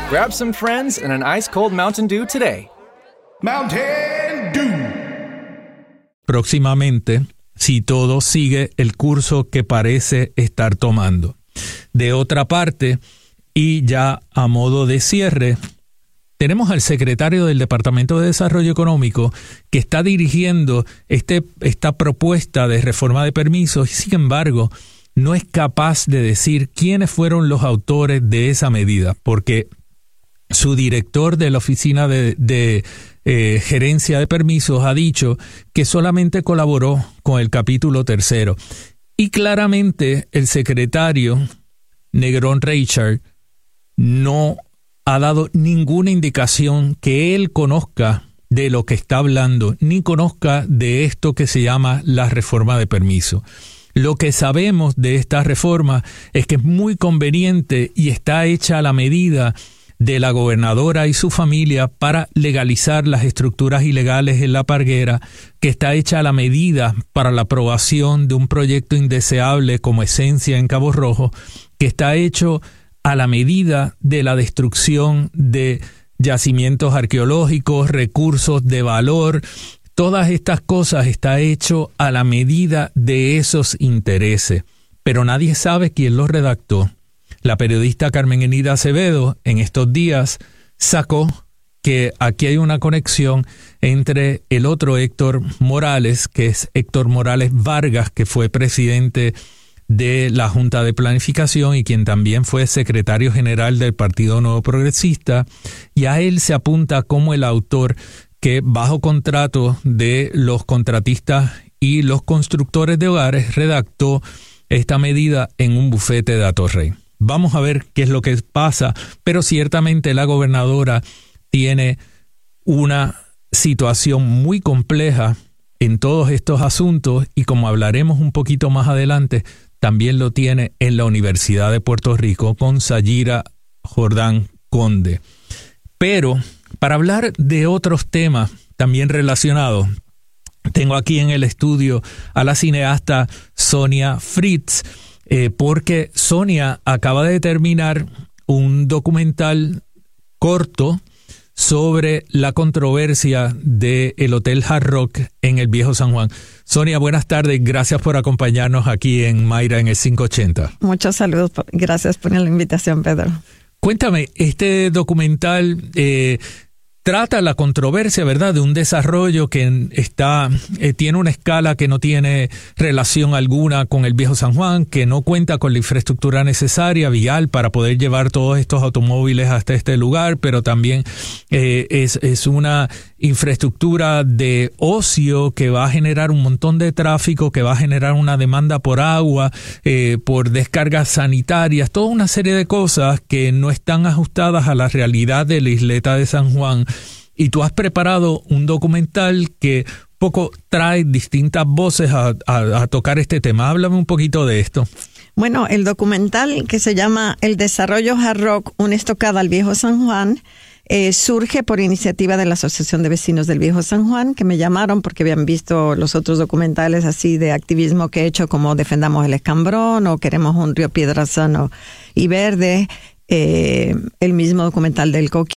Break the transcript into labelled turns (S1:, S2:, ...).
S1: Grab some friends and an ice-cold Mountain Dew today.
S2: Mountain Dew.
S3: Próximamente, si todo sigue el curso que parece estar tomando. De otra parte, y ya a modo de cierre, tenemos al secretario del Departamento de Desarrollo Económico que está dirigiendo esta propuesta de reforma de permisos y, sin embargo, no es capaz de decir quiénes fueron los autores de esa medida, porque su director de la Oficina de Gerencia de Permisos ha dicho que solamente colaboró con el capítulo 3. Y claramente el secretario Negrón Richard no ha dado ninguna indicación que él conozca de lo que está hablando, ni conozca de esto que se llama la reforma de permiso. Lo que sabemos de esta reforma es que es muy conveniente y está hecha a la medida de la gobernadora y su familia para legalizar las estructuras ilegales en La Parguera, que está hecha a la medida para la aprobación de un proyecto indeseable como Esencia en Cabo Rojo, que está hecho a la medida de la destrucción de yacimientos arqueológicos, recursos de valor. Todas estas cosas está hecho a la medida de esos intereses, pero nadie sabe quién los redactó. La periodista Carmen Enida Acevedo en estos días sacó que aquí hay una conexión entre el otro Héctor Morales, que es Héctor Morales Vargas, que fue presidente de la Junta de Planificación y quien también fue secretario general del Partido Nuevo Progresista, y a él se apunta como el autor que bajo contrato de los contratistas y los constructores de hogares redactó esta medida en un bufete de Atorrey. Vamos a ver qué es lo que pasa, pero ciertamente la gobernadora tiene una situación muy compleja en todos estos asuntos y, como hablaremos un poquito más adelante, también lo tiene en la Universidad de Puerto Rico con Sayira Jordán Conde. Pero para hablar de otros temas también relacionados, tengo aquí en el estudio a la cineasta Sonia Fritz, porque Sonia acaba de terminar un documental corto sobre la controversia del Hotel Hard Rock en el Viejo San Juan. Sonia, buenas tardes. Gracias por acompañarnos aquí en Mayra en el 580.
S4: Muchos saludos. Gracias por la invitación, Pedro.
S3: Cuéntame, este documental trata la controversia, ¿verdad?, de un desarrollo que tiene una escala que no tiene relación alguna con el Viejo San Juan, que no cuenta con la infraestructura necesaria, vial, para poder llevar todos estos automóviles hasta este lugar, pero también es una infraestructura de ocio que va a generar un montón de tráfico, que va a generar una demanda por agua, por descargas sanitarias, toda una serie de cosas que no están ajustadas a la realidad de la isleta de San Juan. Y tú has preparado un documental que poco trae distintas voces a tocar este tema. Háblame un poquito de esto.
S4: Bueno, el documental que se llama El Desarrollo Hard Rock, una estocada al Viejo San Juan, surge por iniciativa de la Asociación de Vecinos del Viejo San Juan, que me llamaron porque habían visto los otros documentales así de activismo que he hecho, como Defendamos el Escambrón o Queremos un Río Piedra Sano y Verde. El mismo documental del Coquí